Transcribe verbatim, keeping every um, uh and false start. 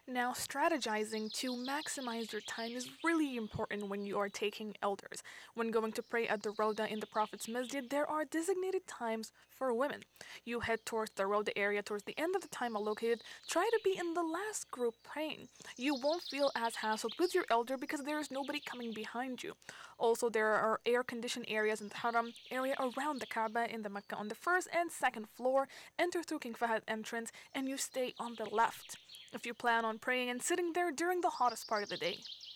Now, strategizing to maximize your time is really important when you are taking elders. When going to pray at the Rota in the Prophet's Masjid, there are designated times for women. You head towards the Rota area towards the end of the time allocated. Try to be in the last group praying. You won't feel as hassled with your elder because there is nobody coming behind you. Also, there are air-conditioned areas in the Haram area around the Kaaba in the Mecca on the first and second floor. Enter through King Fahad entrance and you stay on the left if you plan on praying and sitting there during the hottest part of the day.